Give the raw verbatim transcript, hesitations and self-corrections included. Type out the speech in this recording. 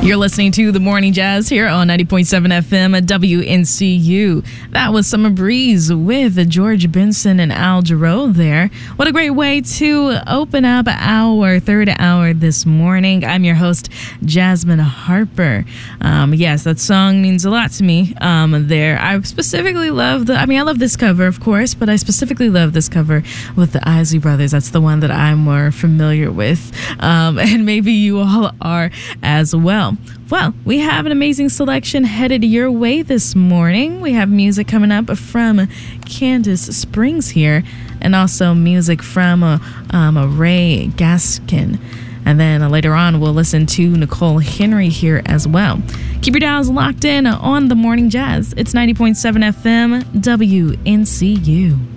You're listening to The Morning Jazz here on ninety point seven F M at W N C U. That was Summer Breeze with George Benson and Al Jarreau there. What a great way to open up our third hour this morning. I'm your host, Jasmine Harper. Um, yes, that song means a lot to me um, there. I specifically love the, I mean, I love this cover, of course, but I specifically love this cover with the Isley Brothers. That's the one that I'm more familiar with, um, and maybe you all are as well. Well, we have an amazing selection headed your way this morning. We have music coming up from Candace Springs here, and also music from uh, um, Ray Gaskin. And then uh, later on, we'll listen to Nicole Henry here as well. Keep your dials locked in on The Morning Jazz. It's ninety point seven F M, W N C U.